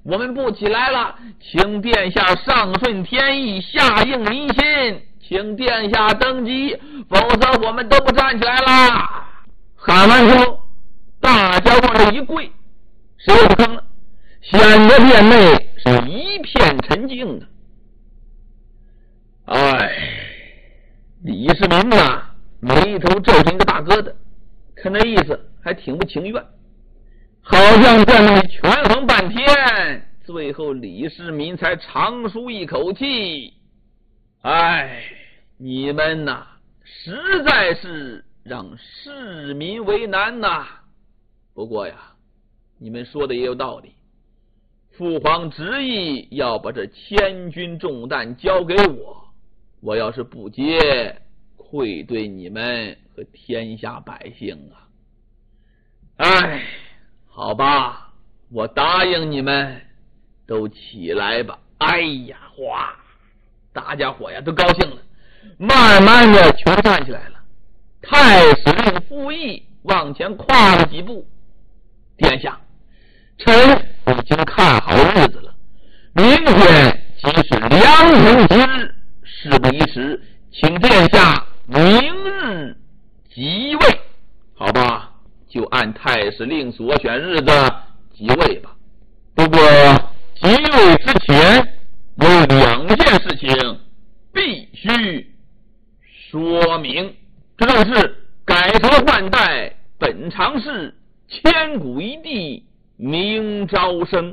我们不起来了，请殿下上顺天意，下应民心，请殿下登基，否则我们都不站起来了。喊完之后，大家往这一跪，谁也不吭了，显得殿内是一片沉静的。哎，李世民呐，眉头皱成一个大疙瘩，看那意思还挺不情愿，好像在那里权衡半天，最后李世民才长舒一口气。哎，你们呐，实在是让市民为难呐。不过呀，你们说的也有道理，父皇执意要把这千军重担交给我，我要是不接，愧对你们和天下百姓啊。哎，好吧，我答应你们，都起来吧。哎呀，哗，大家伙呀都高兴了，慢慢的全站起来了。太史令傅毅往前跨了几步，殿下，臣已经看好日子了，明天即是良辰吉日，事不宜迟，请殿下明日即位。好吧，就按太史令所选日子即位吧。不过即位之前有两件事情必须说明，这就是改朝换代本常事，千古一帝明朝生。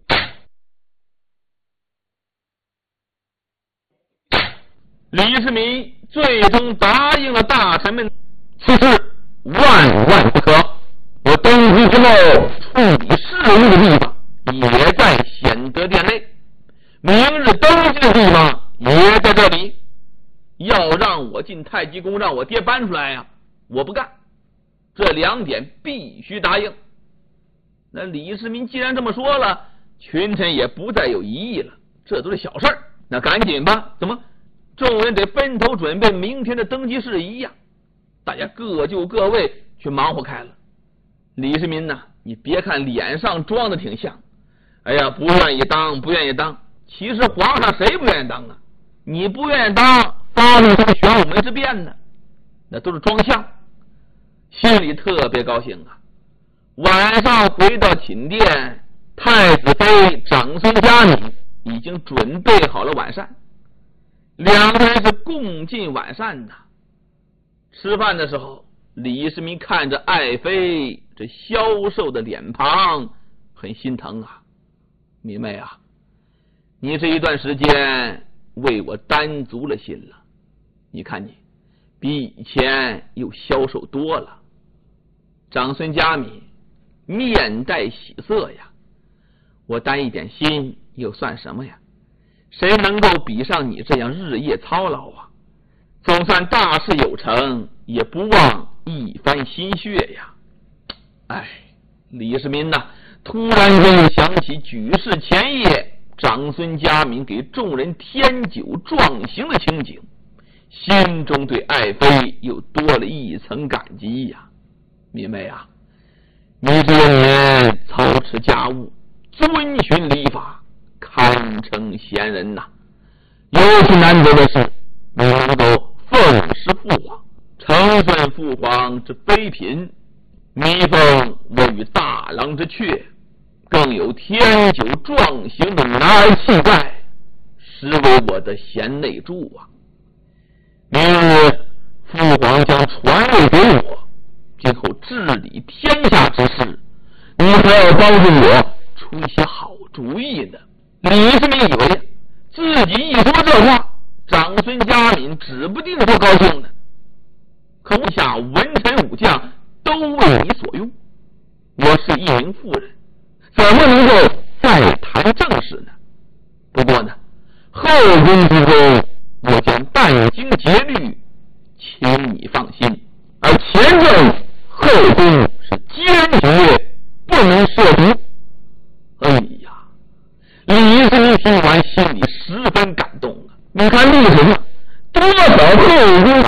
李世民最终答应了大臣们，此事万万不可。我登基之后处理事务的地方也在显德殿内，明日登基的地方也在这里。要让我进太极宫，让我爹搬出来呀，我不干。这两点必须答应。那李世民既然这么说了，群臣也不再有疑义了，这都是小事儿。那赶紧吧，怎么？众人得分头准备明天的登基事宜呀，大家各就各位去忙活开了。李世民呐，你别看脸上装的挺像，哎呀，不愿意当，不愿意当。其实皇上谁不愿意当啊？你不愿意当，发动什么玄武门之变呢？那都是装相，心里特别高兴啊。晚上回到寝殿，太子妃长孙嘉敏已经准备好了晚膳，两个人是共进晚膳的。吃饭的时候，李世民看着爱妃这消瘦的脸庞，很心疼啊。明媚啊，你这一段时间为我担足了心了，你看你比以前又消瘦多了。长孙嘉敏面带喜色呀，我担一点心又算什么呀？谁能够比上你这样日夜操劳啊？总算大事有成，也不忘一番心血呀。哎，李世民呐，突然间想起举事前夜长孙嘉敏给众人添酒壮行的情景，心中对爱妃又多了一层感激呀。明媚啊，你这些年操持家务，遵循礼法，堪称贤人呐。尤其难得的是，你能够奉事父皇，承顺父皇之妃嫔，弥封我与大郎之阙，更有添酒壮行的男儿气概，实为我的贤内助啊。明日父皇将传位给我，今后治理天下之事，你还要帮助我出一些好主意呢。李世民以为自己一说这话，长孙嘉敏指不定多高兴呢。可我下文臣武将都为你所用，我是一名妇人，怎么能够再谈正事呢？不过呢，后宫之中我将殚精竭虑，请你放心。而前政后宫是坚决不能涉足。哎呀，李世民听完心里十分感动啊！你看历史上多少后宫